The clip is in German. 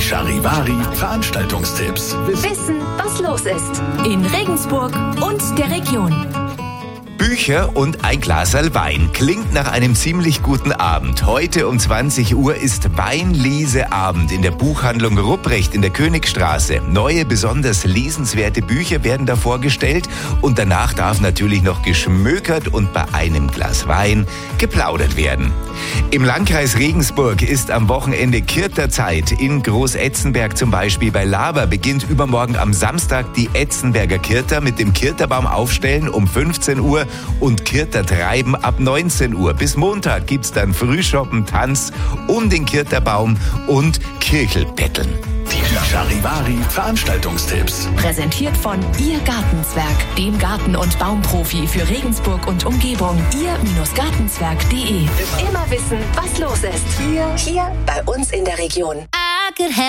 Charivari Veranstaltungstipps. Wissen, was los ist in Regensburg und der Region. Bücher und ein Glaserl Wein klingt nach einem ziemlich guten Abend. Heute um 20 Uhr ist Weinleseabend in der Buchhandlung Rupprecht in der Königstraße. Neue, besonders lesenswerte Bücher werden da vorgestellt und danach darf natürlich noch geschmökert und bei einem Glas Wein geplaudert werden. Im Landkreis Regensburg ist am Wochenende Kirterzeit. In Großetzenberg zum Beispiel bei Laber beginnt übermorgen am Samstag die Etzenberger Kirter mit dem Kirterbaum aufstellen um 15 Uhr und Kirtertreiben ab 19 Uhr. Bis Montag gibt's dann Frühschoppen, Tanz um den Kirterbaum und Kirchelbetteln. Die Charivari Veranstaltungstipps. Präsentiert von Ihr Gartenzwerg, dem Garten- und Baumprofi für Regensburg und Umgebung. Ihr-Gartenzwerg.de. Immer wissen, was los ist. Hier bei uns in der Region.